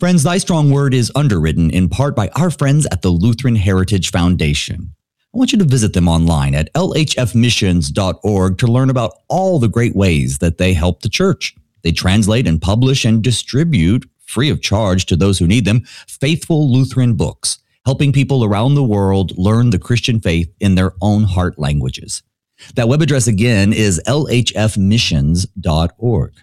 Friends, Thy Strong Word is underwritten in part by our friends at the Lutheran Heritage Foundation. I want you to visit them online at lhfmissions.org to learn about all the great ways that they help the church. They translate and publish and distribute, free of charge to those who need them, faithful Lutheran books, helping people around the world learn the Christian faith in their own heart languages. That web address again is lhfmissions.org.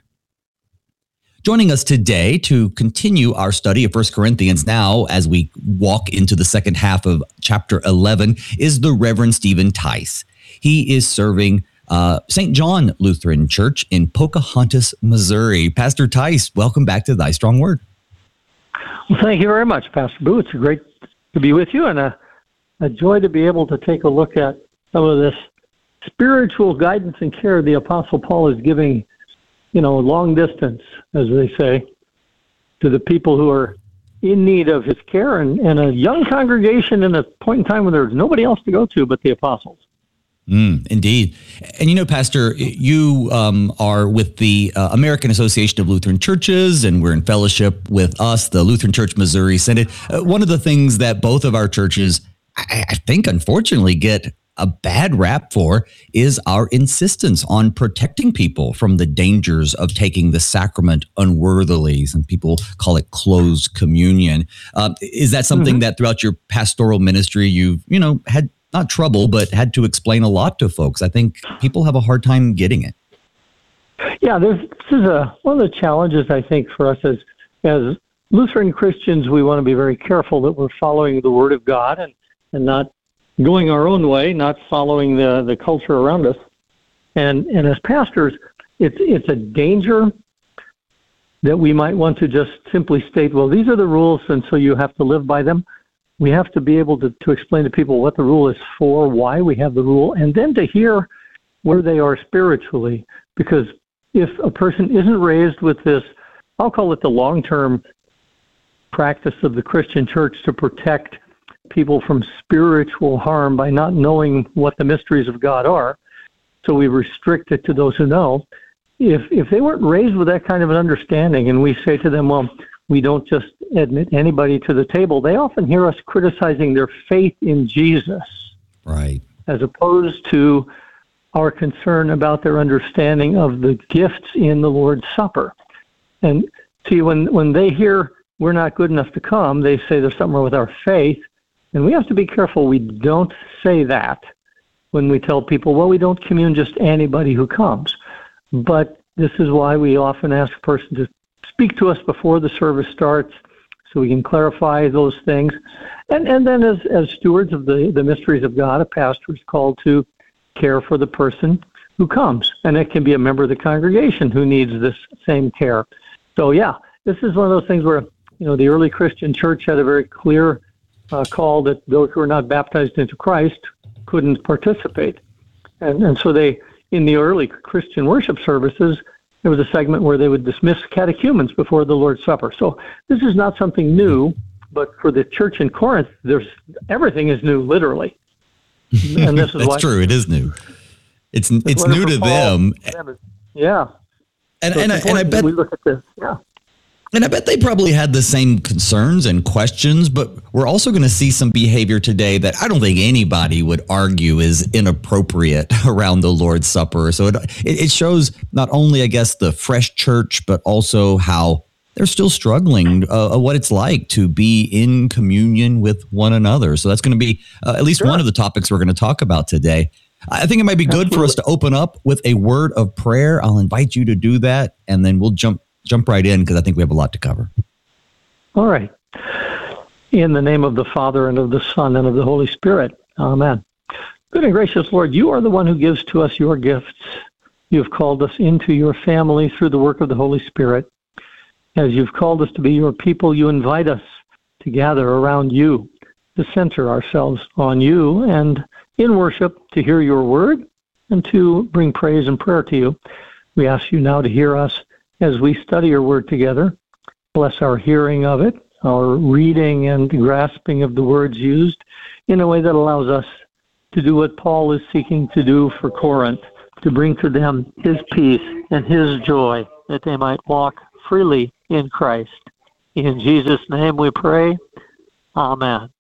Joining us today to continue our study of 1 Corinthians now as we walk into the second half of chapter 11 is the Reverend Stephen Tice. He is serving St. John Lutheran Church in Pocahontas, Missouri. Pastor Tice, welcome back to Thy Strong Word. Well, thank you very much, Pastor Boo. It's great to be with you and a joy to be able to take a look at some of this spiritual guidance and care the Apostle Paul is giving, long distance, as they say, to the people who are in need of his care and a young congregation in a point in time when there's nobody else to go to but the apostles. Indeed. And Pastor, you are with the American Association of Lutheran Churches, and we're in fellowship with us, the Lutheran Church Missouri Synod. One of the things that both of our churches, I think, unfortunately, get a bad rap for is our insistence on protecting people from the dangers of taking the sacrament unworthily. Some people call it closed communion. Is that something that throughout your pastoral ministry you've, had not trouble, but had to explain a lot to folks? I think people have a hard time getting it. Yeah, this is one of the challenges, I think, for us as Lutheran Christians. We want to be very careful that we're following the Word of God and not going our own way, not following the culture around us. And as pastors, it's a danger that we might want to just simply state, well, these are the rules, and so you have to live by them. We have to be able to explain to people what the rule is for, why we have the rule, and then to hear where they are spiritually. Because if a person isn't raised with this, I'll call it the long-term practice of the Christian church to protect people from spiritual harm by not knowing what the mysteries of God are, so we restrict it to those who know. If they weren't raised with that kind of an understanding, and we say to them, well, we don't just admit anybody to the table, they often hear us criticizing their faith in Jesus, right, as opposed to our concern about their understanding of the gifts in the Lord's Supper. And see, when they hear we're not good enough to come, they say there's something wrong with our faith. And we have to be careful we don't say that when we tell people, well, we don't commune just anybody who comes. But this is why we often ask a person to speak to us before the service starts so we can clarify those things. And then as stewards of the mysteries of God, a pastor is called to care for the person who comes. And it can be a member of the congregation who needs this same care. So, yeah, this is one of those things where, the early Christian church had a very clear call that those who are not baptized into Christ couldn't participate. And so they, in the early Christian worship services, there was a segment where they would dismiss catechumens before the Lord's Supper. So this is not something new, but for the church in Corinth, everything is new, literally. And this is That's true. It is new. It's new to them. Yeah. And I bet we look at this. Yeah. And I bet they probably had the same concerns and questions, but we're also going to see some behavior today that I don't think anybody would argue is inappropriate around the Lord's Supper. So it shows not only, I guess, the fresh church, but also how they're still struggling, what it's like to be in communion with one another. So that's going to be at least one of the topics we're going to talk about today. I think it might be good for us to open up with a word of prayer. I'll invite you to do that, and then we'll jump right in because I think we have a lot to cover. All right. In the name of the Father, and of the Son, and of the Holy Spirit. Amen. Good and gracious Lord, you are the one who gives to us your gifts. You have called us into your family through the work of the Holy Spirit. As you've called us to be your people, you invite us to gather around you, to center ourselves on you, and in worship to hear your word and to bring praise and prayer to you. We ask you now to hear us as we study your word together. Bless our hearing of it, our reading and grasping of the words used in a way that allows us to do what Paul is seeking to do for Corinth, to bring to them his peace and his joy, that they might walk freely in Christ. In Jesus' name we pray. Amen.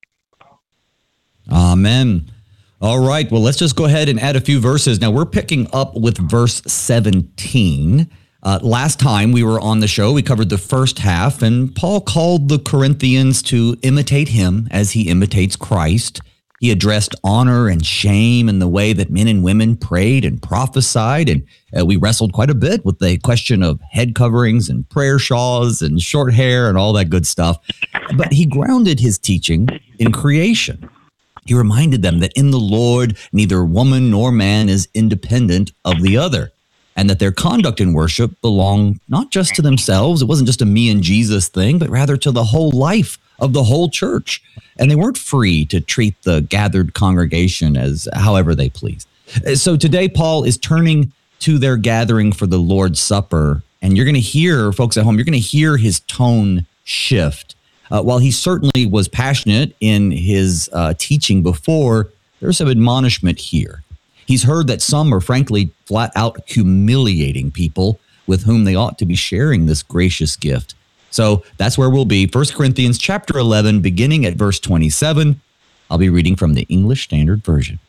Amen. All right. Well, let's just go ahead and add a few verses. Now, we're picking up with verse 17. Last time we were on the show, we covered the first half, and Paul called the Corinthians to imitate him as he imitates Christ. He addressed honor and shame in the way that men and women prayed and prophesied, and we wrestled quite a bit with the question of head coverings and prayer shawls and short hair and all that good stuff. But he grounded his teaching in creation. He reminded them that in the Lord, neither woman nor man is independent of the other, and that their conduct in worship belonged not just to themselves. It wasn't just a me and Jesus thing, but rather to the whole life of the whole church. And they weren't free to treat the gathered congregation as however they pleased. So today, Paul is turning to their gathering for the Lord's Supper. And you're going to hear, folks at home, you're going to hear his tone shift. While he certainly was passionate in his teaching before, there's some admonishment here. He's heard that some are frankly flat out humiliating people with whom they ought to be sharing this gracious gift. So that's where we'll be. 1 Corinthians chapter 11, beginning at verse 27. I'll be reading from the English Standard Version.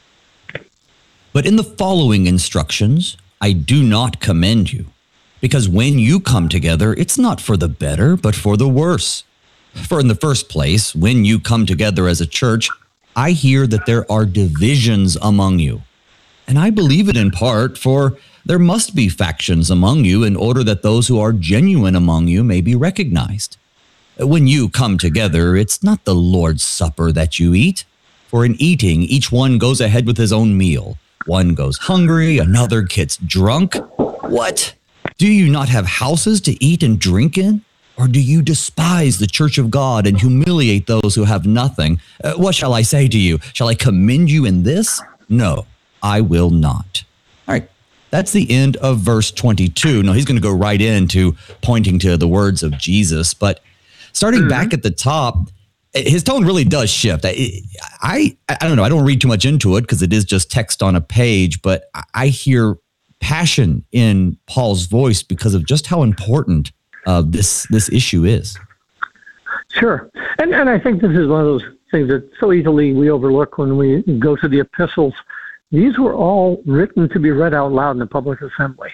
But in the following instructions, I do not commend you, because when you come together, it's not for the better, but for the worse. For in the first place, when you come together as a church, I hear that there are divisions among you. And I believe it in part, for there must be factions among you in order that those who are genuine among you may be recognized. When you come together, it's not the Lord's Supper that you eat. For in eating, each one goes ahead with his own meal. One goes hungry, another gets drunk. What? Do you not have houses to eat and drink in? Or do you despise the church of God and humiliate those who have nothing? What shall I say to you? Shall I commend you in this? No, I will not. All right, that's the end of verse 22. Now, he's going to go right into pointing to the words of Jesus. But starting back at the top, his tone really does shift. I don't know. I don't read too much into it because it is just text on a page. But I hear passion in Paul's voice because of just how important this issue is. Sure. And I think this is one of those things that so easily we overlook when we go to the epistles. These were all written to be read out loud in the public assembly.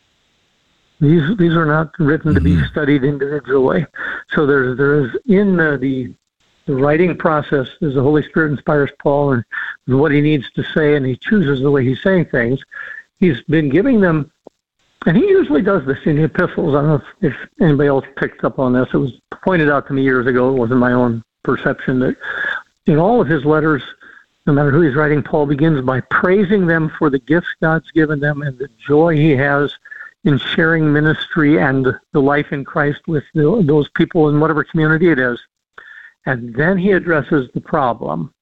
These are not written to be studied individually. So there is in the writing process, as the Holy Spirit inspires Paul and what he needs to say, and he chooses the way he's saying things. He's been giving them. And he usually does this in the epistles. I don't know if anybody else picked up on this. It was pointed out to me years ago. It wasn't my own perception that in all of his letters, no matter who he's writing, Paul begins by praising them for the gifts God's given them and the joy he has in sharing ministry and the life in Christ with those people in whatever community it is. And then he addresses the problem.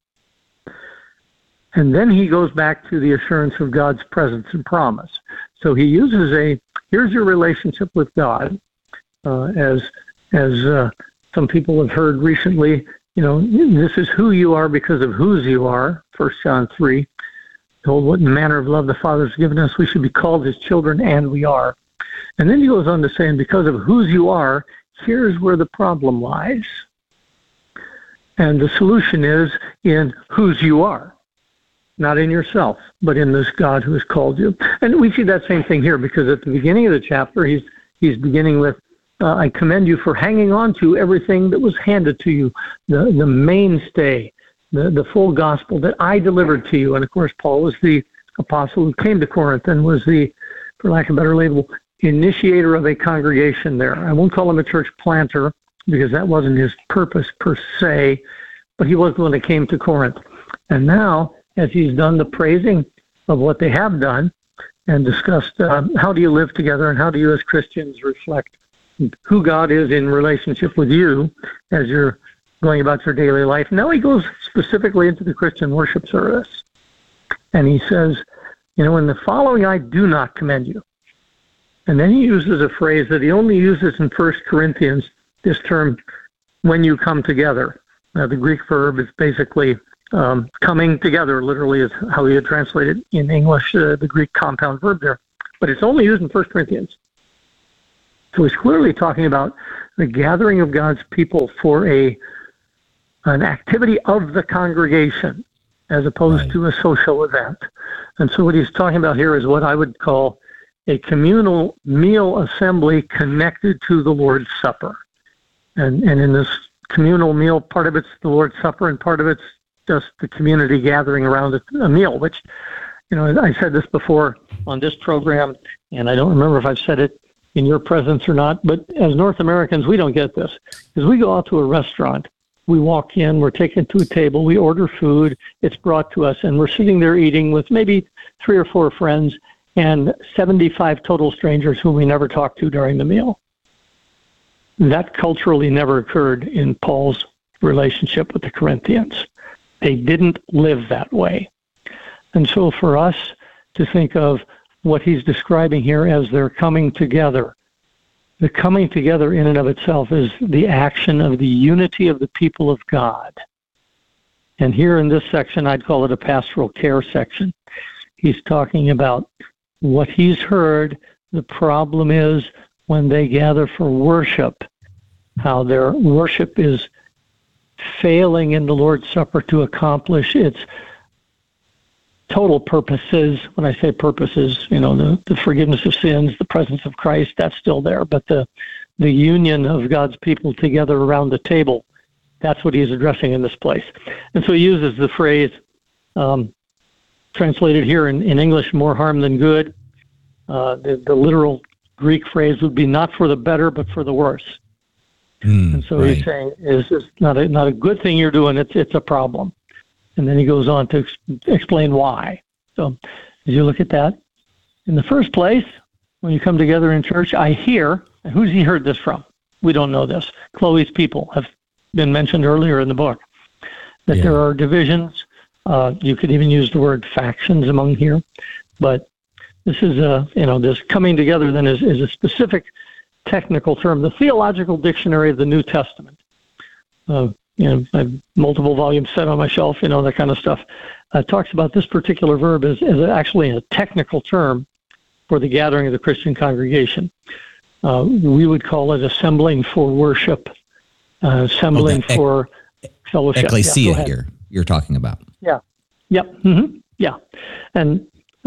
And then he goes back to the assurance of God's presence and promise. So he uses here's your relationship with God, as some people have heard recently, this is who you are because of whose you are, 1 John 3. Told what manner of love the Father's given us, we should be called his children, and we are. And then he goes on to say, and because of whose you are, here's where the problem lies. And the solution is in whose you are. Not in yourself, but in this God who has called you. And we see that same thing here, because at the beginning of the chapter, he's beginning with, I commend you for hanging on to everything that was handed to you, the mainstay, the full gospel that I delivered to you. And of course, Paul was the apostle who came to Corinth and was the, for lack of a better label, initiator of a congregation there. I won't call him a church planter, because that wasn't his purpose per se, but he was the one that came to Corinth. And now, as he's done the praising of what they have done and discussed how do you live together and how do you as Christians reflect who God is in relationship with you as you're going about your daily life. Now he goes specifically into the Christian worship service. And he says, in the following, I do not commend you. And then he uses a phrase that he only uses in 1 Corinthians, this term, when you come together. Now, the Greek verb is basically coming together, literally, is how he had translated in English, the Greek compound verb there. But it's only used in 1 Corinthians. So he's clearly talking about the gathering of God's people for an activity of the congregation as opposed to a social event. And so what he's talking about here is what I would call a communal meal assembly connected to the Lord's Supper. And in this communal meal, part of it's the Lord's Supper and part of it's just the community gathering around a meal, which, I said this before on this program, and I don't remember if I've said it in your presence or not, but as North Americans, we don't get this. Because we go out to a restaurant, we walk in, we're taken to a table, we order food, it's brought to us, and we're sitting there eating with maybe 3 or 4 friends and 75 total strangers whom we never talked to during the meal. That culturally never occurred in Paul's relationship with the Corinthians. They didn't live that way. And so for us to think of what he's describing here as they're coming together, the coming together in and of itself is the action of the unity of the people of God. And here in this section, I'd call it a pastoral care section. He's talking about what he's heard. The problem is when they gather for worship, how their worship is failing in the Lord's Supper to accomplish its total purposes. When I say purposes, the forgiveness of sins, the presence of Christ, that's still there. But the union of God's people together around the table, that's what he's addressing in this place. And so he uses the phrase, translated here in English, more harm than good. The literal Greek phrase would be not for the better, but for the worse. And so he's saying, it's not a good thing you're doing, it's a problem. And then he goes on to explain why. So as you look at that, in the first place, when you come together in church, I hear, and who's he heard this from? We don't know this. Chloe's people have been mentioned earlier in the book, that there are divisions. You could even use the word factions among here. But this is, this coming together then is a specific technical term. The Theological Dictionary of the New Testament, I have multiple volumes set on my shelf, that kind of stuff, talks about this particular verb as actually a technical term for the gathering of the Christian congregation. We would call it assembling for worship, assembling for fellowship. Ecclesia here you're talking about. Yeah. Yep. Mm-hmm. Yeah. And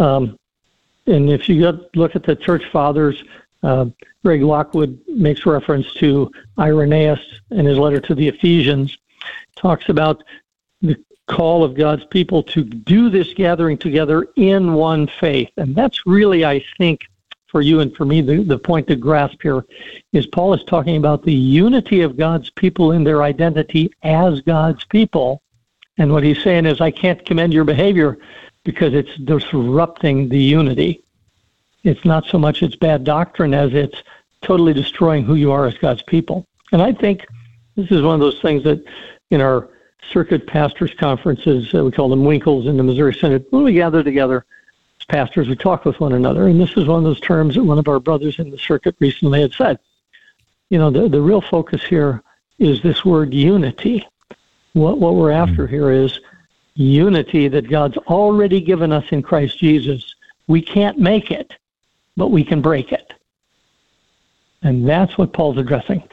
if you look at the church fathers, Greg Lockwood makes reference to Irenaeus in his letter to the Ephesians, talks about the call of God's people to do this gathering together in one faith. And that's really, I think, for you and for me, the point to grasp here is Paul is talking about the unity of God's people in their identity as God's people. And what he's saying is, I can't commend your behavior because it's disrupting the unity. It's not so much it's bad doctrine as it's totally destroying who you are as God's people. And I think this is one of those things that in our circuit pastors conferences, we call them Winkles in the Missouri Synod, when we gather together as pastors, we talk with one another. And this is one of those terms that one of our brothers in the circuit recently had said. The real focus here is this word unity. What we're after here is unity that God's already given us in Christ Jesus. We can't make it, but we can break it. And that's what Paul's addressing.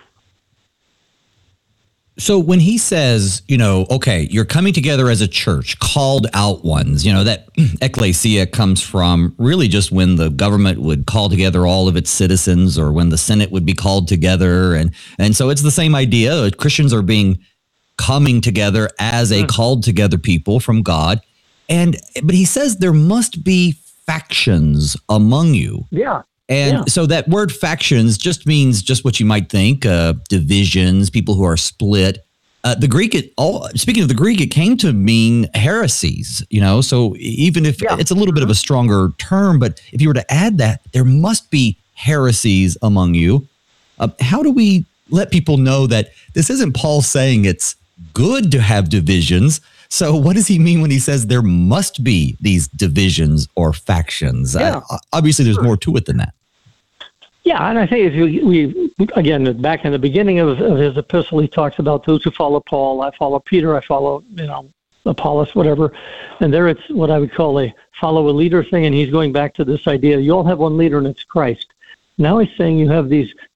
So when he says, okay, you're coming together as a church, called out ones, that ecclesia comes from really just when the government would call together all of its citizens or when the Senate would be called together. And so it's the same idea. Christians are coming together as a called together people from God. But he says there must be factions among you. Yeah. And so that word factions just means just what you might think, divisions, people who are split. The Greek, speaking of the Greek, it came to mean heresies, so even if it's a little bit of a stronger term, but if you were to add that, there must be heresies among you. How do we let people know that this isn't Paul saying it's good to have divisions? So what does he mean when he says there must be these divisions or factions? Yeah. Obviously, there's more to it than that. Yeah, and I think if we again, back in the beginning of his epistle, he talks about those who follow Paul. I follow Peter. I follow, Apollos, whatever. And there it's what I would call a follow a leader thing, and he's going back to this idea. You all have one leader, and it's Christ. Now he's saying you have these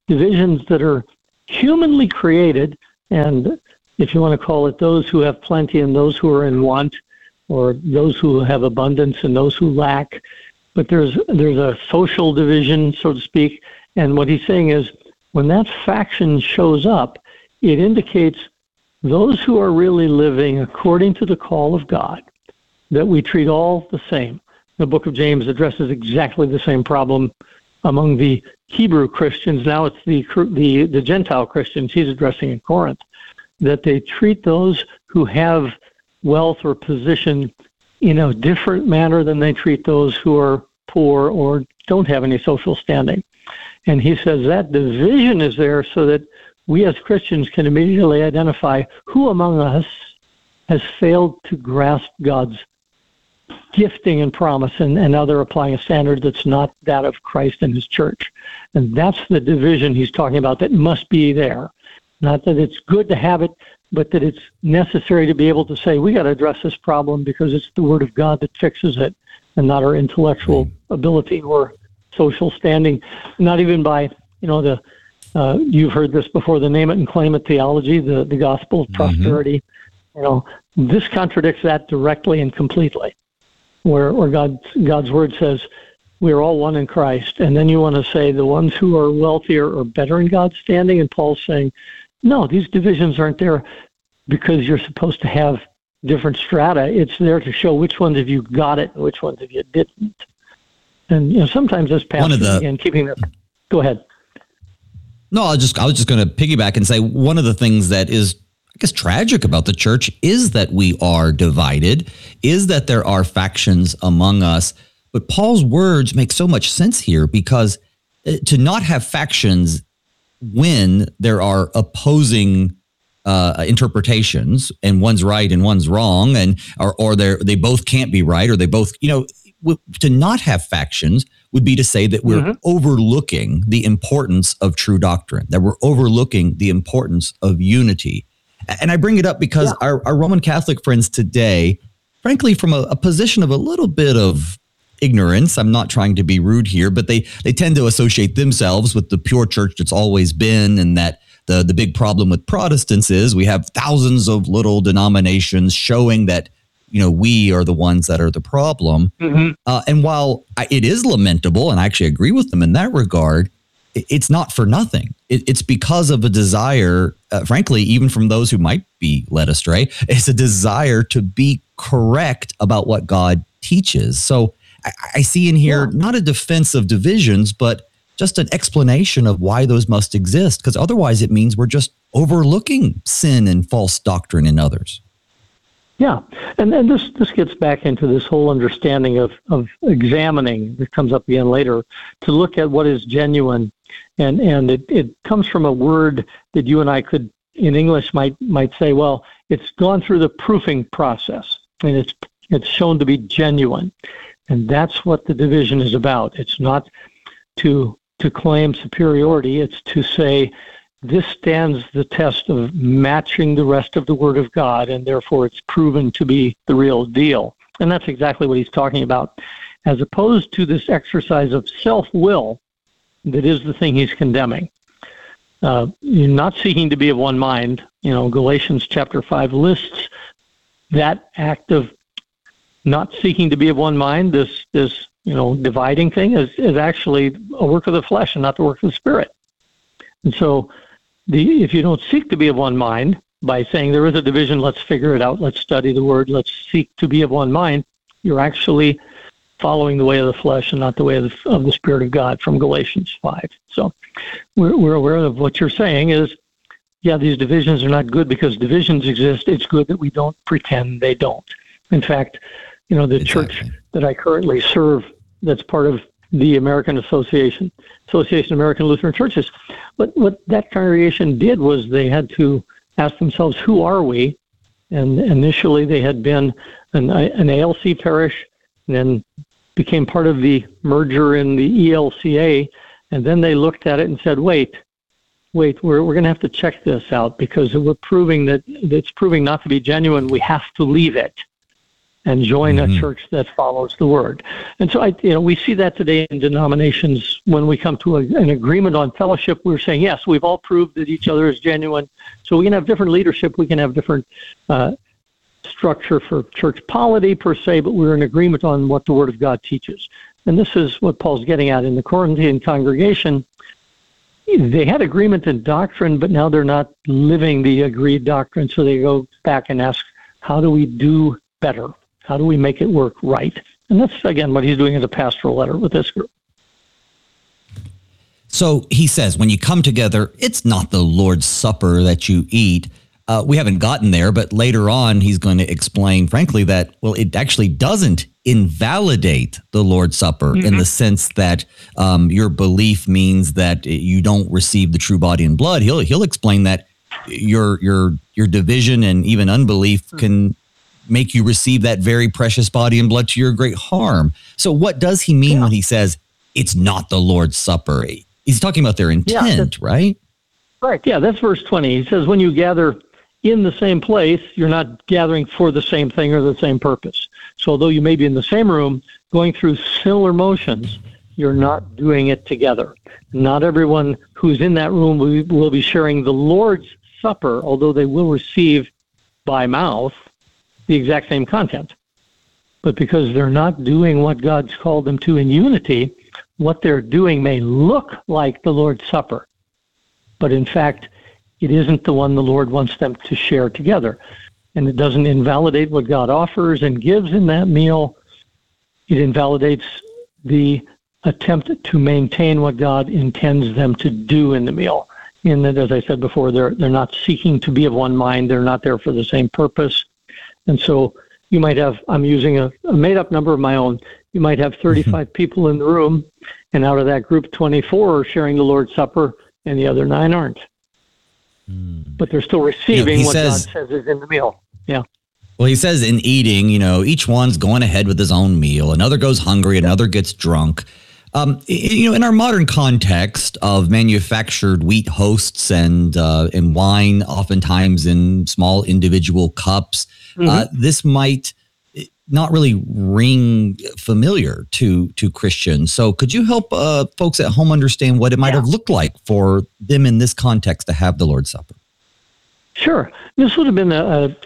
divisions that are humanly created, and if you want to call it those who have plenty and those who are in want, or those who have abundance and those who lack. But there's a social division, so to speak. And what he's saying is, when that faction shows up, it indicates those who are really living according to the call of God, that we treat all the same. The book of James addresses exactly the same problem among the Hebrew Christians. Now it's the Gentile Christians he's addressing in Corinth, that they treat those who have wealth or position in a different manner than they treat those who are poor or don't have any social standing. And he says that division is there so that we as Christians can immediately identify who among us has failed to grasp God's gifting and promise, and now they're applying a standard that's not that of Christ and his church. And that's the division he's talking about that must be there. Not that it's good to have it, but that it's necessary to be able to say, we got to address this problem because it's the Word of God that fixes it, and not our intellectual ability or social standing. Not even by, you've heard this before, the name it and claim it theology, the gospel of prosperity. This contradicts that directly and completely, where God's Word says we are all one in Christ. And then you want to say the ones who are wealthier are better in God's standing, and Paul's saying, no, these divisions aren't there because you're supposed to have different strata. It's there to show which ones of you got it and which ones of you didn't. And sometimes this pastor, again, keeping that. Go ahead. No, I was just going to piggyback and say one of the things that is, I guess, tragic about the church is that we are divided, is that there are factions among us. But Paul's words make so much sense here, because to not have factions when there are opposing interpretations and one's right and one's wrong, and or they both can't be right, or they both, to not have factions would be to say that we're overlooking the importance of true doctrine, that we're overlooking the importance of unity. And I bring it up because our Roman Catholic friends today, frankly, from a position of a little bit of ignorance, I'm not trying to be rude here, but they tend to associate themselves with the pure church that's always been, and that the big problem with Protestants is we have thousands of little denominations showing that, we are the ones that are the problem. And while it is lamentable, and I actually agree with them in that regard, it's not for nothing. It's because of a desire, frankly, even from those who might be led astray, it's a desire to be correct about what God teaches. So I see in here not a defense of divisions, but just an explanation of why those must exist, because otherwise it means we're just overlooking sin and false doctrine in others. Yeah, and this gets back into this whole understanding of examining that comes up again later, to look at what is genuine, and it comes from a word that you and I could, in English, might say, well, it's gone through the proofing process, and it's shown to be genuine, and that's what the division is about. It's not to claim superiority, it's to say, this stands the test of matching the rest of the Word of God, and therefore it's proven to be the real deal. And that's exactly what he's talking about, as opposed to this exercise of self-will that is the thing he's condemning. You're not seeking to be of one mind. Galatians chapter 5 lists that act of not seeking to be of one mind, this dividing thing, is actually a work of the flesh and not the work of the Spirit. And so if you don't seek to be of one mind by saying there is a division, let's figure it out, let's study the Word, let's seek to be of one mind, you're actually following the way of the flesh and not the way of the Spirit of God, from Galatians 5. So we're aware of what you're saying is, these divisions are not good because divisions exist. It's good that we don't pretend they don't. In fact, the church that I currently serve, that's part of the American Association of American Lutheran Churches. But what that congregation did was they had to ask themselves, who are we? And initially they had been an ALC parish, and then became part of the merger in the ELCA. And then they looked at it and said, wait, we're going to have to check this out, because we're proving that it's proving not to be genuine. We have to leave it. and join a church that follows the word. And so we see that today in denominations. When we come to an agreement on fellowship, we're saying, yes, we've all proved that each other is genuine. So we can have different leadership, we can have different structure for church polity per se, but we're in agreement on what the Word of God teaches. And this is what Paul's getting at in the Corinthian congregation. They had agreement in doctrine, but now they're not living the agreed doctrine, so they go back and ask, how do we do better? How do we make it work right? And that's, again, what he's doing in a pastoral letter with this group. So he says, when you come together, it's not the Lord's Supper that you eat. We haven't gotten there, but later on, he's going to explain, frankly, that, well, it actually doesn't invalidate the Lord's Supper in the sense that your belief means that you don't receive the true body and blood. He'll explain that your division and even unbelief can make you receive that very precious body and blood to your great harm. So what does he mean when he says it's not the Lord's Supper? He's talking about their intent, right? Right. Yeah, that's verse 20. He says, when you gather in the same place, you're not gathering for the same thing or the same purpose. So although you may be in the same room, going through similar motions, you're not doing it together. Not everyone who's in that room will be sharing the Lord's Supper, although they will receive by mouth the exact same content. But because they're not doing what God's called them to in unity, what they're doing may look like the Lord's Supper, but in fact, it isn't the one the Lord wants them to share together. And it doesn't invalidate what God offers and gives in that meal. It invalidates the attempt to maintain what God intends them to do in the meal. In that, as I said before, they're not seeking to be of one mind. They're not there for the same purpose. And so you might have, I'm using a made-up number of my own, you might have 35 people in the room, and out of that group, 24 are sharing the Lord's Supper, and the other 9 aren't. But they're still receiving what God says is in the meal. Yeah. Well, he says in eating, each one's going ahead with his own meal. Another goes hungry, another gets drunk. In our modern context of manufactured wheat hosts and wine, oftentimes in small individual cups, this might not really ring familiar to Christians. So could you help folks at home understand what it might have looked like for them in this context to have the Lord's Supper? Sure. This would have been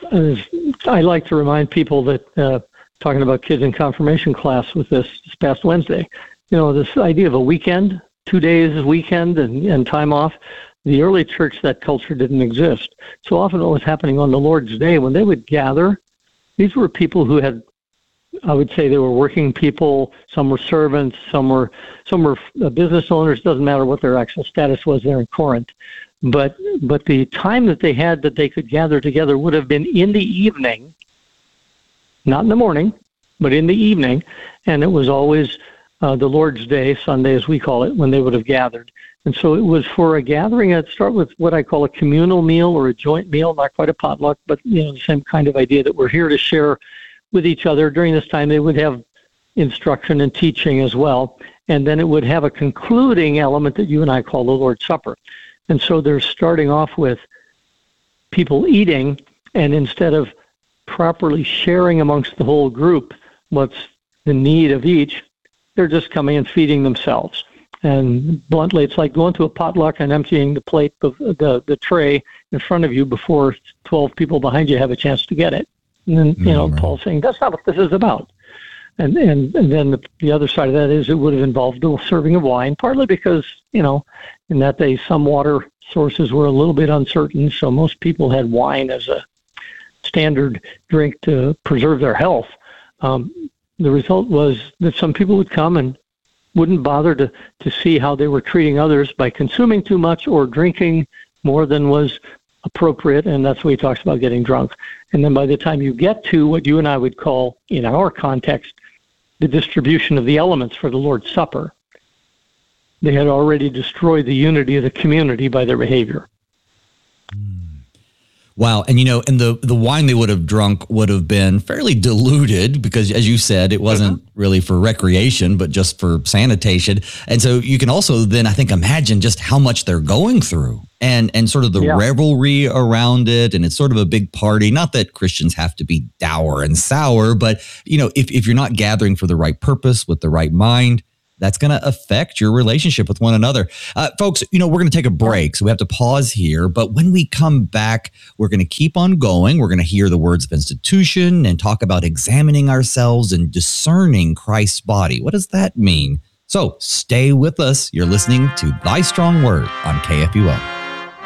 I like to remind people that, talking about kids in confirmation class with this past Wednesday, this idea of a weekend, 2 days weekend and time off, the early church, that culture didn't exist. So often what was happening on the Lord's Day, when they would gather, these were people who had, I would say they were working people, some were servants, some were business owners, doesn't matter what their actual status was there in Corinth. But the time that they had that they could gather together would have been in the evening, not in the morning, but in the evening, and it was always the Lord's Day, Sunday as we call it, when they would have gathered. And so it was for a gathering. I'd start with what I call a communal meal or a joint meal, not quite a potluck, but the same kind of idea that we're here to share with each other. During this time, they would have instruction and teaching as well, and then it would have a concluding element that you and I call the Lord's Supper. And so they're starting off with people eating, and instead of properly sharing amongst the whole group what's the need of each, they're just coming and feeding themselves. And bluntly, it's like going to a potluck and emptying the plate, the tray in front of you before 12 people behind you have a chance to get it. And then, Paul's saying, that's not what this is about. And then the other side of that is it would have involved the serving of wine, partly because, in that day, some water sources were a little bit uncertain, so most people had wine as a standard drink to preserve their health. The result was that some people would come and wouldn't bother to see how they were treating others by consuming too much or drinking more than was appropriate, and that's what he talks about, getting drunk. And then by the time you get to what you and I would call, in our context, the distribution of the elements for the Lord's Supper, they had already destroyed the unity of the community by their behavior. Wow. And, and the wine they would have drunk would have been fairly diluted because, as you said, it wasn't really for recreation, but just for sanitation. And so you can also then, I think, imagine just how much they're going through and sort of the revelry around it. And it's sort of a big party. Not that Christians have to be dour and sour, but, if you're not gathering for the right purpose with the right mind, that's going to affect your relationship with one another. Folks, we're going to take a break, so we have to pause here. But when we come back, we're going to keep on going. We're going to hear the words of institution and talk about examining ourselves and discerning Christ's body. What does that mean? So stay with us. You're listening to Thy Strong Word on KFUO.